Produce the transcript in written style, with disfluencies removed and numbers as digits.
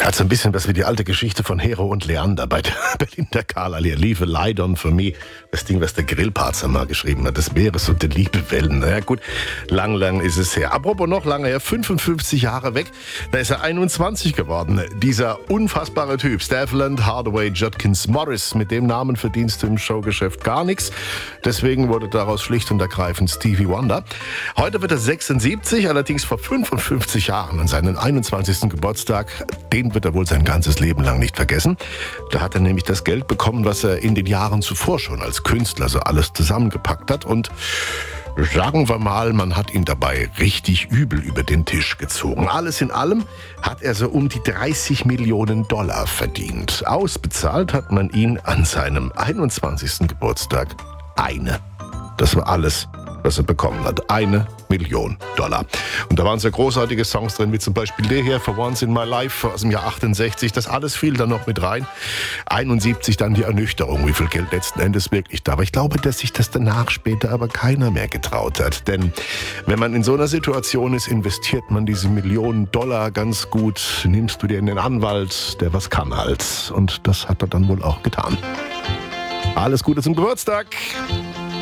Hat so ein bisschen was wie die alte Geschichte von Hero und Leander bei der Belinda Carlisle. Liebe Lie Down for Me. Das Ding, was der Grillparzer mal geschrieben hat. Das Meeres und der Liebewellen. Naja gut, lang ist es her. Apropos noch lange her, 55 Jahre weg. Da ist er 21 geworden. Dieser unfassbare Typ. Steffland Hardaway Judkins Morris. Mit dem Namen verdienst du im Showgeschäft gar nichts. Deswegen wurde daraus schlicht und ergreifend Stevie Wonder. Heute wird er 76, allerdings vor 55 Jahren an seinen 21. Geburtstag. Den wird er wohl sein ganzes Leben lang nicht vergessen. Da hat er nämlich das Geld bekommen, was er in den Jahren zuvor schon als Künstler so alles zusammengepackt hat. Und sagen wir mal, man hat ihn dabei richtig übel über den Tisch gezogen. Alles in allem hat er so um die 30 Millionen Dollar verdient. Ausbezahlt hat man ihn an seinem 21. Geburtstag eine. Das war alles, was er bekommen hat. 1 Million Dollar. Und da waren sehr großartige Songs drin, wie zum Beispiel der hier, For Once in My Life aus dem Jahr 68. Das alles fiel dann noch mit rein. 71 dann die Ernüchterung, wie viel Geld letzten Endes wirklich da war. Ich glaube, dass sich das danach später aber keiner mehr getraut hat. Denn wenn man in so einer Situation ist, investiert man diese Millionen Dollar ganz gut. Nimmst du dir einen Anwalt, der was kann halt. Und das hat er dann wohl auch getan. Alles Gute zum Geburtstag!